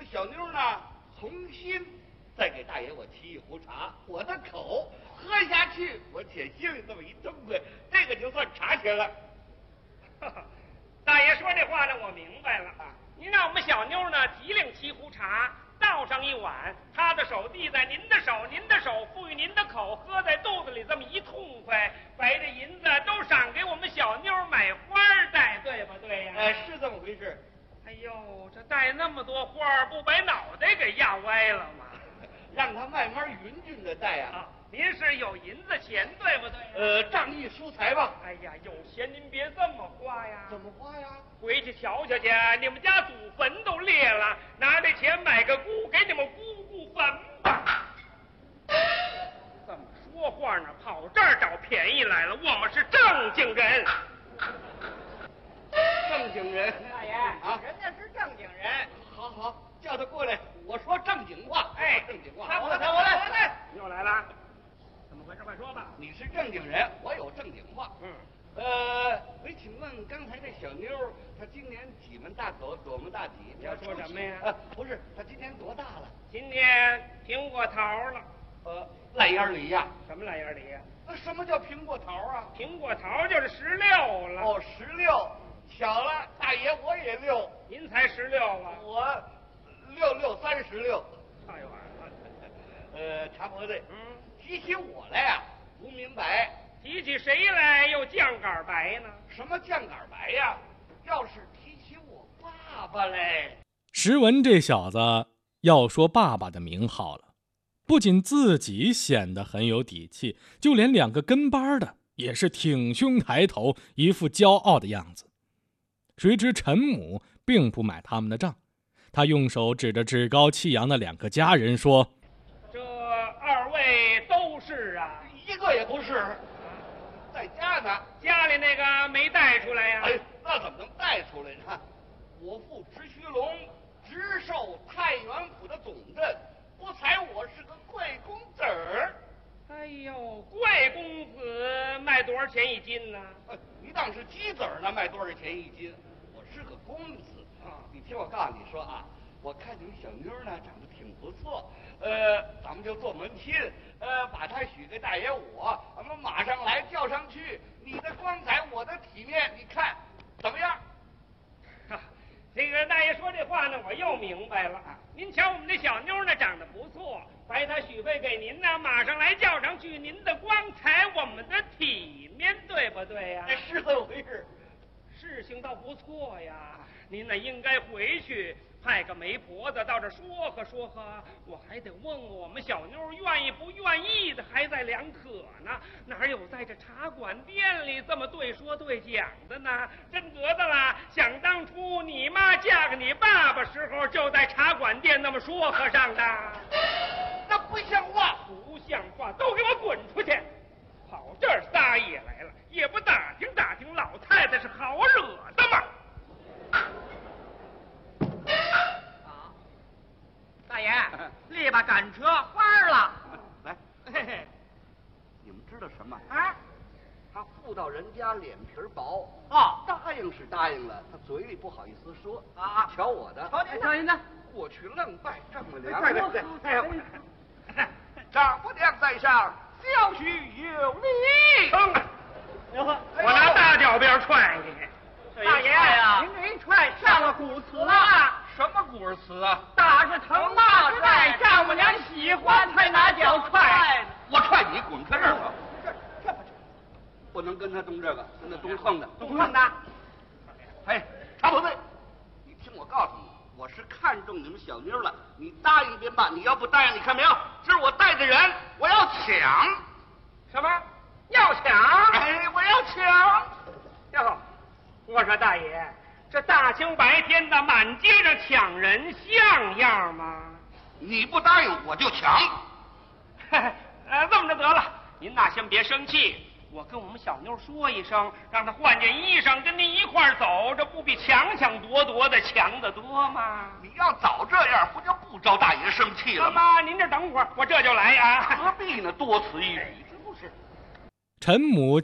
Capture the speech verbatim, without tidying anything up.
小妞呢，重新再给大爷我沏一壶茶，我的口喝下去，我且心里这么一痛快，这个就算茶钱了。 大爷说这话呢，我明白了。您让我们小妞呢提领沏壶茶，倒上一碗，她的手递在您的手，您的手赋予您的口，喝在肚子里这么一痛快，把这银子都赏给我们小妞买花戴，对不对呀？ 哎，是这么回事。 哎呦，这戴那么多花，不把脑袋给压歪了吗？ 让他慢慢匀匀的戴啊。 啊，您是有银子钱，对不对？ 呃，仗义疏财吧。 哎呀，有钱您别这么花呀。 怎么花呀？ 回去瞧瞧去，你们家祖坟都裂了，拿这钱买个姑，给你们姑姑坟吧。怎么说话呢？跑这儿找便宜来了，我们是正经人。 正经人。 大爷啊， 人家是正经人。 好好，叫他过来，我说正经话。 哎， 正经话。 他我来，我来，我来。又来了，怎么回事？快说吧。 你是正经人，我有正经话。 嗯。 呃，我请问刚才这小妞，她今年几门大口，多门大体？ 你要说什么呀？ 呃，不是，她今年多大了？ 今年苹果桃了。 呃，烂眼梨呀？ 什么烂眼梨呀？ 那什么叫苹果桃啊？ 苹果桃就是十六了。 哦，十六。巧了，大爷我也六。 您才十六啊？ 我六六三十六。 太远了。 呃，茶婆子， 嗯， 提起我来呀，不明白。 提起谁来又酱杆白呢？ 什么酱杆白呀？要是提起我爸爸嘞。 石文这小子要说爸爸的名号了，不仅自己显得很有底气，就连两个跟班的也是挺胸抬头，一副骄傲的样子。谁知陈母并不买他们的账，他用手指着趾高气扬的两个家人说： 这二位都是啊？ 一个也不是，在家呢。 家里那个没带出来呀？ 哎，那怎么能带出来呢？我父直须龙直授太原府的总镇，不才我是个贵公子儿。 哎呦，贵公子卖多少钱一斤呢？ 呃，你当是鸡子儿呢，卖多少钱一斤？我是个公子啊！你听我告诉你说啊，我看你们小妞呢长得挺不错，呃，咱们就做门亲，呃，把她许给大爷我，咱们马上来叫上去。你的光彩，我的体面，你看怎么样？ 啊，这个大爷说这话呢，我又明白了。您瞧我们这小妞呢，长得不错，白她许配给您呢，马上来叫上去。您的光彩，我们的体面，对不对呀？ 哎，是这么回事。 事情倒不错呀，您呢应该回去派个媒婆子到这说和说和，我还得问问我们小妞愿意不愿意的，还在两可呢。哪有在这茶馆店里这么对说对讲的呢？真得的啦！想当初你妈嫁给你爸爸时候，就在茶馆店那么说和上的。 那不像话， 不像话，都给我滚出去！跑这儿撒野来了，也不打听打听老太太是好惹的吗？ 啊，大爷，力把赶车翻了。 来， 嘿嘿， 你们知道什么？ 啊， 他妇道人家脸皮薄， 哦， 答应是答应了，他嘴里不好意思说啊。 瞧我的， 瞧您，瞧您的， 过去愣拜丈母娘。 对对对， 哎，丈母娘在上，小婿有礼。 噌！我拿大脚鞭踹你！ 大爷呀，您这一踹上了古词了。 什么古词啊？ 打是疼，骂是爱，丈母娘喜欢才拿脚踹。 我踹你，滚开这儿吧！这这不不能跟他动这个，跟他动横的， 动横的。 哎，茶婆子，你听我告诉你，我是看中你们小妞了，你答应便罢，你要不答应，你看没有？这是我带的人，我要抢。 什么？要抢？ 哎，我要抢！ 哟，我说大爷，这大清白天的满街上抢人，像样吗？ 你不答应，我就抢。 呃，这么着得了，您呐先别生气，我跟我们小妞说一声，让她换件衣裳，跟您一块儿走，这不比抢抢夺夺的强得多吗？ 你要早这样，不就不招大爷生气了吗？ 妈，您这等会儿，我这就来啊。 何必呢？多此一举，这不是。 陈母